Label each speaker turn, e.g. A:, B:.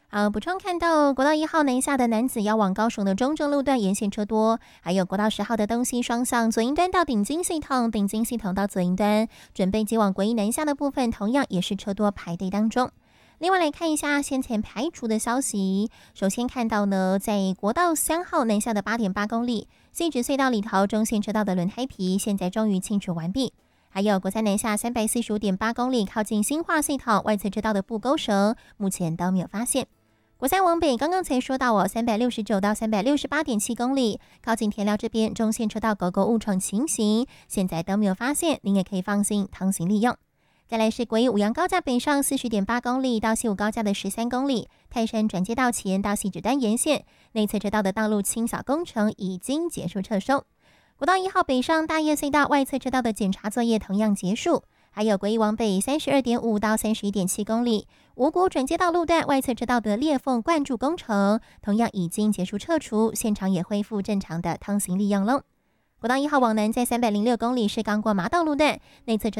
A: 补充看到国道1号南下的男子要往高雄的中正路段沿线车多，还有国道10号的东西双向左营端到顶金系统，顶金系统到左营端，准备接往国一南下的部分，同样也是车多排队当中。另外来看一下先前排除的消息，首先看到呢，在国道3号南下的8.8公里，汐止隧道里头中线车道的轮胎皮现在终于清除完毕。还有国三南下345.8公里，靠近新化系统外侧车道的布沟绳，目前都没有发现。国三往北，刚刚才说到369到368.7公里，靠近田寮这边中线车道狗狗误闯情形，现在都没有发现，您也可以放心通行利用。再来是国一五杨高架北上40.8公里到西武高架的13公里，泰山转接道前到汐止端沿线内侧车道的道路清扫工程已经结束撤收。国道1号北上大叶隧道外侧车道的检查作业同样结束。还有国一往北32.5到31.7公里，五股转接道路段外侧车道的裂缝灌注工程同样已经结束撤除，现场也恢复正常的通行利用喽。国道1号往南在306公里是刚过麻道路段内侧车